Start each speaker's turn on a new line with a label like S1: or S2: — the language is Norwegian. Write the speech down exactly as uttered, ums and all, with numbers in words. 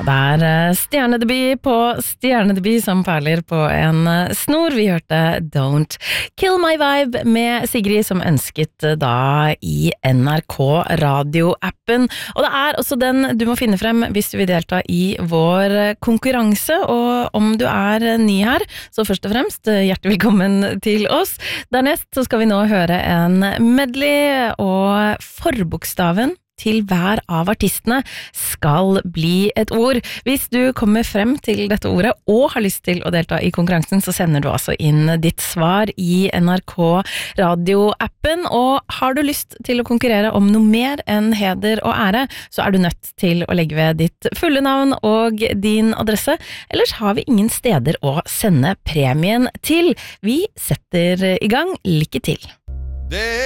S1: Det er stjernedebut på stjernedebut som perler på en snor. Vi hørte Don't Kill My Vibe med Sigrid som ønsket da i N R K radioappen. Og det er også den du må finne frem hvis du vil delta i vår konkurranse. Og om du er ny her, så først og fremst hjertelig velkommen til oss. Dernest så skal vi nå høre en medley, og forbokstaven til hver av artistene skal bli et ord. Hvis du kommer frem til dette ordet og har lyst til å delta i konkurransen, så sender du altså inn ditt svar i N R K radioappen. Og har du lyst til å konkurrere om noe mer enn heder og ære, så er du nødt til å legge ved ditt fulle navn og din adresse. Ellers har vi ingen steder å sende premien til. Vi setter i gang. Lykke til!
S2: Det